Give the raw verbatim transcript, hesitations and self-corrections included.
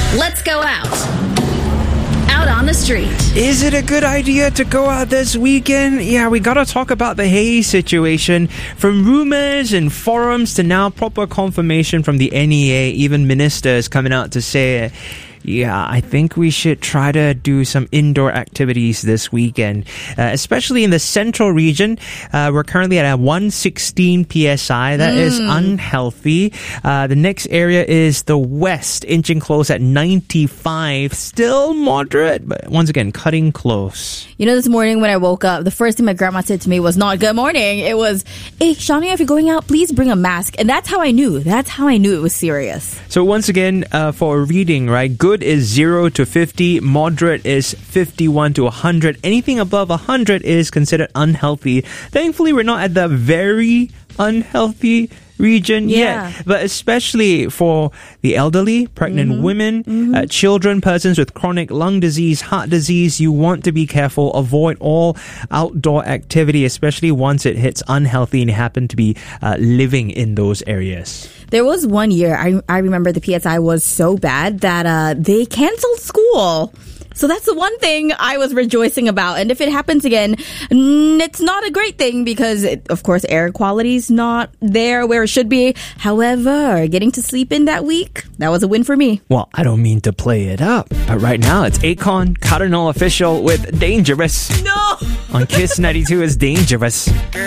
Let's go out. Out on the street. Is it a good idea to go out this weekend? Yeah, we gotta talk about the haze situation. From rumors and forums to now proper confirmation from the N E A, even ministers coming out to say, yeah, I think we should try to do some indoor activities this weekend, uh, especially in the central region. Uh, we're currently at a one sixteen P S I. That mm. is unhealthy. Uh, the next area is the west, inching close at ninety-five. Still moderate, but once again, cutting close. You know, this morning when I woke up, the first thing my grandma said to me was not good morning. It was, hey, Shania, if you're going out, please bring a mask. And that's how I knew. That's how I knew it was serious. So once again, uh, for a reading, right, good is zero to fifty, moderate is fifty-one to one hundred. Anything above one hundred is considered unhealthy. Thankfully, we're not at the very unhealthy region yeah. yet, but especially for the elderly, pregnant mm-hmm. women, mm-hmm. Uh, children, persons with chronic lung disease, heart disease, you want to be careful. Avoid all outdoor activity, especially once it hits unhealthy and you happen to be uh, living in those areas. There was one year, I, I remember the P S I was so bad that uh, they canceled school. So that's the one thing I was rejoicing about. And if it happens again, it's not a great thing because, it, of course, air quality is not there where it should be. However, getting to sleep in that week, that was a win for me. Well, I don't mean to play it up, but right now it's Akon, Cardinal Official with Dangerous. No! On Kiss ninety-two is Dangerous.